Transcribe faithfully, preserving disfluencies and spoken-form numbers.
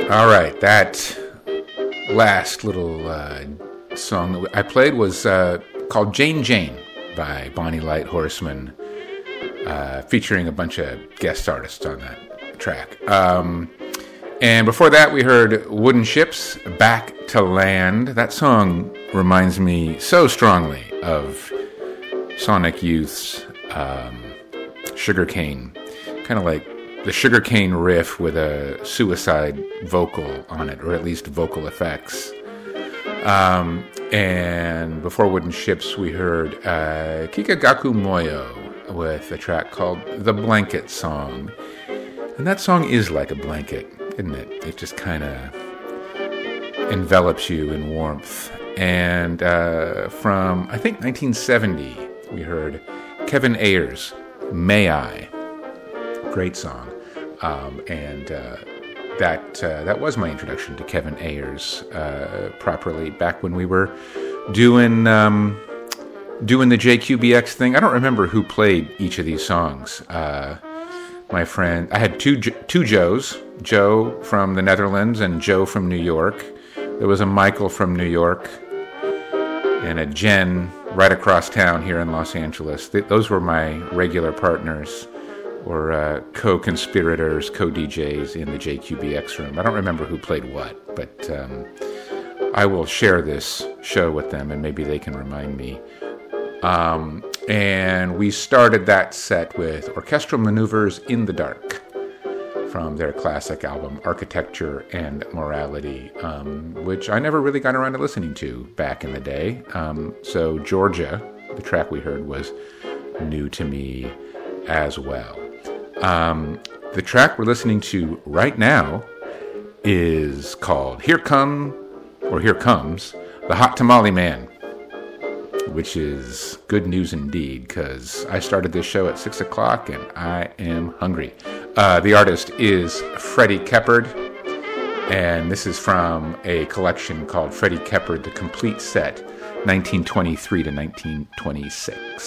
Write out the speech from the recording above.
All right, that last little uh, song that I played was uh, called Jane Jane by Bonnie Light Horseman, uh, featuring a bunch of guest artists on that track. Um, and before that, we heard Wooden Ships, Back to Land. That song reminds me so strongly of Sonic Youth's um, Sugarcane, kind of like the Sugarcane riff with a suicide vocal on it, or at least vocal effects. Um, and before Wooden Ships, we heard uh, Kikagaku Moyo with a track called The Blanket Song. And that song is like a blanket, isn't it? It just kind of envelops you in warmth. And uh, from, I think, nineteen seventy, we heard Kevin Ayers, May I. Great song. Um, and uh, that uh, that was my introduction to Kevin Ayers uh, properly back when we were doing um, doing the J Q B X thing. I don't remember who played each of these songs. Uh, my friend, I had two two Joes, Joe from the Netherlands and Joe from New York. There was a Michael from New York and a Jen right across town here in Los Angeles. Th- those were my regular partners, or uh, co-conspirators, co-D Js in the J Q B X room. I don't remember who played what, but um, I will share this show with them, and maybe they can remind me. Um, and we started that set with Orchestral Maneuvers in the Dark from their classic album, Architecture and Morality, um, which I never really got around to listening to back in the day. Um, so Georgia, the track we heard, was new to me as well. Um, the track we're listening to right now is called Here Come, or Here Comes, the Hot Tamale Man, which is good news indeed, because I started this show at six o'clock and I am hungry. Uh, the artist is Freddie Keppard, and this is from a collection called Freddie Keppard, The Complete Set, nineteen twenty-three to nineteen twenty-six.